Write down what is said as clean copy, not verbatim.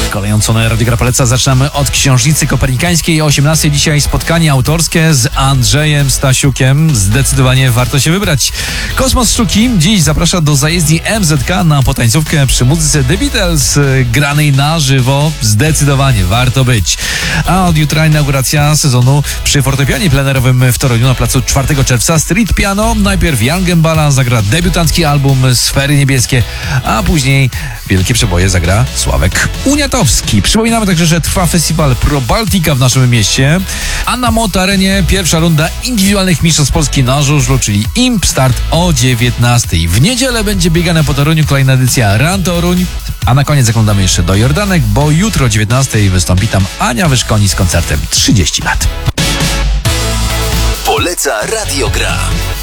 Kolejną na Radio Gra poleca zaczynamy od Książnicy Kopernikańskiej. O 18 dzisiaj spotkanie autorskie z Andrzejem Stasiukiem. Zdecydowanie warto się wybrać. Kosmos Sztuki dziś zaprasza do zajezdni MZK na potańcówkę przy muzyce The Beatles granej na żywo. Zdecydowanie warto być. A od jutra inauguracja sezonu przy fortepianie plenerowym w Toruniu na placu 4 czerwca. Street Piano. Najpierw Jan Gębala zagra debiutancki album Sfery Niebieskie, a później wielkie przeboje zagra Sławek Uniatowski. Przypominamy także, że trwa festiwal Pro Baltica w naszym mieście, a na Moto Arenie pierwsza runda indywidualnych mistrzostw Polski na żużlu, czyli Imp Start o 19:00. W niedzielę będzie biegana po Toruniu kolejna edycja Run Toruń, a na koniec zaglądamy jeszcze do Jordanek, bo jutro o 19:00 wystąpi tam Ania Wyszkoni z koncertem 30 lat. Poleca Radio Gra.